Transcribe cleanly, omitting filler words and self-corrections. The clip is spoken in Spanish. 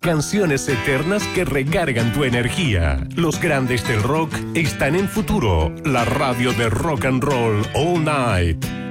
Canciones eternas que recargan tu energía. Los grandes del rock están en Futuro, la radio de rock and roll all night.